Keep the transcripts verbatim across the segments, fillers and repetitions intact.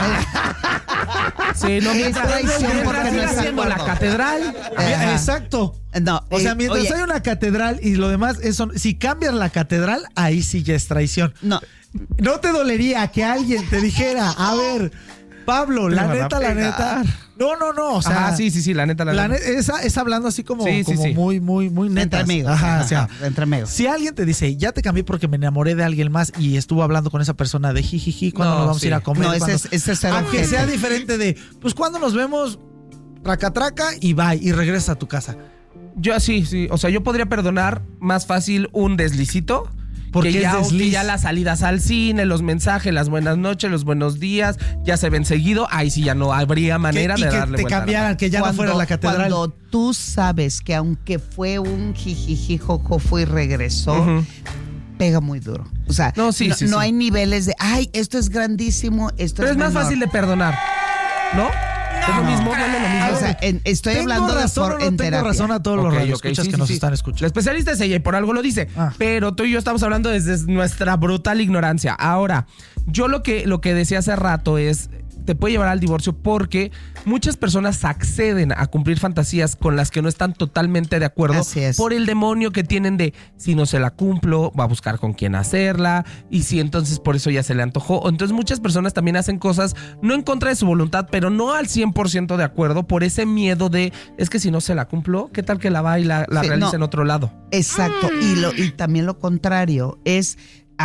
Sí, no, mientras, traición mientras porque no siga es siendo la acuerdo. catedral. Ajá. Exacto. No, O sea, eh, mientras oye, hay una catedral y lo demás, eso, si cambias la catedral, ahí sí ya es traición. No. ¿No te dolería que alguien te dijera, a ver, Pablo, la van a neta, la pegar. neta? No, no, no, o sea... Ajá, sí, sí, sí, la neta, la, La neta. neta, esa es hablando así como, Sí, sí, como sí. muy, muy, muy entre netas. amigos. Ajá, o sea, Ajá, entre amigos. si alguien te dice, ya te cambié porque me enamoré de alguien más y estuvo hablando con esa persona de jijiji, ¿cuándo No, nos vamos sí. a ir a comer? No, ese ¿Cuándo? es, ese es ser Aunque ojete. sea diferente de, pues cuando nos vemos, traca, traca y bye, y regresa a tu casa. Yo sí, sí. O sea, yo podría perdonar más fácil un deslicito. Porque que es ya, desliz. que ya las salidas al cine, los mensajes, las buenas noches, los buenos días, ya se ven seguido. Ahí sí ya no habría manera Que- y de que darle te vuelta a la cambiaran, que ya no fuera la catedral. Cuando tú sabes que aunque fue un jijiji, jojo, fue y regresó, Ujú. pega muy duro. O sea, No, sí, no, sí, no sí. hay niveles de, ay, esto es grandísimo, esto Pero es más menor. fácil de perdonar, ¿no? Es lo mismo, no es lo mismo. O sea, en- estoy ¿Tengo hablando de razón for- o no en tengo terapia. razón a todos Ok, los ok, radioescuchas sí, que sí, nos sí. están escuchando? La especialista es ella y por algo lo dice. Ah. Pero tú y yo estamos hablando desde nuestra brutal ignorancia. Ahora, yo lo que, lo que decía hace rato es, te puede llevar al divorcio porque muchas personas acceden a cumplir fantasías con las que no están totalmente de acuerdo. Así es. Por el demonio que tienen de, si no se la cumplo, va a buscar con quién hacerla, y si entonces por eso ya se le antojó. Entonces muchas personas también hacen cosas no en contra de su voluntad, pero no al cien por ciento de acuerdo por ese miedo de, es que si no se la cumplo, ¿qué tal que la va y la, la Sí, realiza no. en otro lado? Exacto. Y, lo, y también lo contrario, es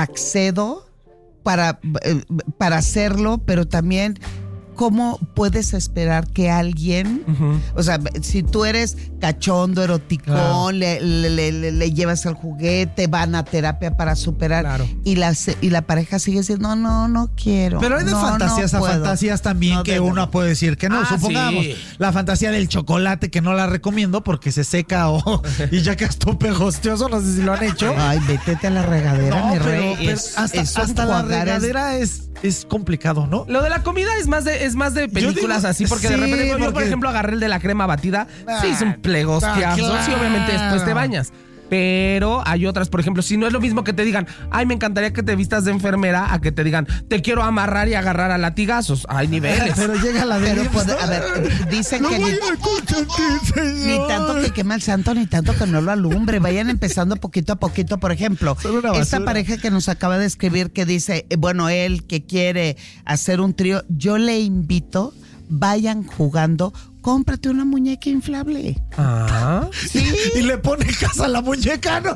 accedo para, eh, para hacerlo, pero también cómo puedes esperar que alguien, Ujú. o sea, si tú eres cachondo, eroticón, Claro. le, le- le- le- le llevas el juguete, van a terapia para superar, Claro. y, la, y la pareja sigue diciendo, no, no, no quiero. Pero hay de no, fantasías no a puedo". fantasías también No, que de- una puede decir que no. Ah, Supongamos sí. la fantasía del chocolate que no la recomiendo porque se seca o y ya que estuvo pegostioso, no sé si lo han hecho. Ay, vétete a la regadera, No, mi pero, rey. pero Es- hasta, es hasta la enjuagar, es- regadera es, es complicado, ¿no? Lo de la comida es más de, es más de películas digo, así, porque de sí, repente yo, por porque- ejemplo, agarré el de la crema batida. Ah, sí, es un plegostiazo. claro. Sí, obviamente después te bañas. Pero hay otras, por ejemplo, si no es lo mismo que te digan, ay, me encantaría que te vistas de enfermera, a que te digan, te quiero amarrar y agarrar a latigazos. Hay niveles. Pero llega la de Pero, I M S S, pues, ¿no? a ver, dicen Lo que voy ni, a consentir, señor. ni tanto que quema el santo, ni tanto que no lo alumbre. Vayan empezando poquito a poquito. Por ejemplo, Son una esta basura. pareja que nos acaba de escribir que dice, eh, bueno, él que quiere hacer un trío, yo le invito, vayan jugando, cómprate una muñeca inflable. Ah. Sí. Y le pone casa a la muñeca, ¿no?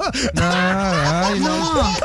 Ay, no.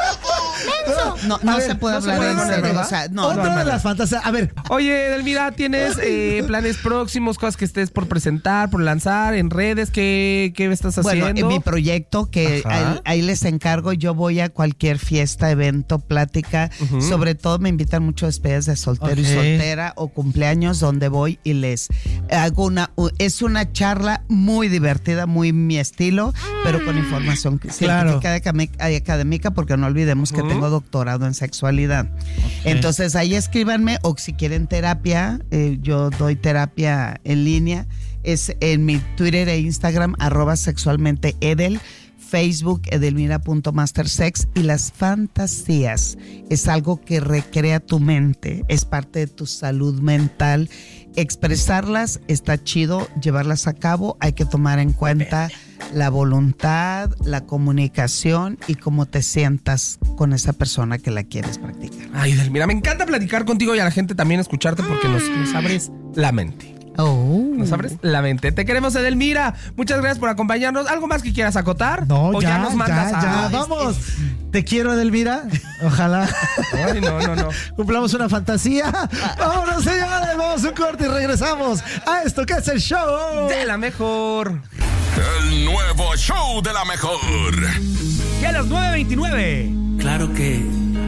No, no, no A ver, se puede no se hablar puede en poner, serio. ¿verdad? O sea, no, Otra no, de no. las fantasías. A ver, Oye, Delmira, ¿tienes eh, planes próximos, cosas que estés por presentar, por lanzar en redes? ¿Qué, qué estás haciendo? Bueno, en mi proyecto, que Ajá. ahí, ahí les encargo, yo voy a cualquier fiesta, evento, plática, Ujú. sobre todo me invitan mucho a despedidas de soltero Ok. y soltera o cumpleaños donde voy y les hago una, u- es una charla muy divertida, muy mi estilo, pero con información Claro. científica académica, académica, porque no olvidemos que Ujú. tengo doctorado en sexualidad. Entonces ahí escríbanme, o si quieren terapia, eh, yo doy terapia en línea, es en mi Twitter e Instagram, arroba sexualmente edel, Facebook edelmira.mastersex, y las fantasías es algo que recrea tu mente, es parte de tu salud mental. Expresarlas está chido, llevarlas a cabo, hay que tomar en cuenta la voluntad, la comunicación y cómo te sientas con esa persona que la quieres practicar. Ay, Delmira, me encanta platicar contigo y a la gente también escucharte porque nos, nos abres la mente. Oh. Nos abres la mente. Te queremos, Edelmira. Muchas gracias por acompañarnos. ¿Algo más que quieras acotar? no, ¿O ya, nos mandas ya, a- ya, es- vamos. Te quiero, Edelmira. Ojalá Ay, no, no, no. cumplamos una fantasía. Vámonos, señores, vamos a un corte y regresamos a esto que es el show. De la mejor. El nuevo show de la mejor. Y a las nueve veintinueve. Claro que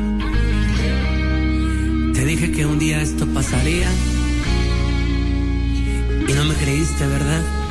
te dije que un día esto pasaría y no me creíste, ¿verdad?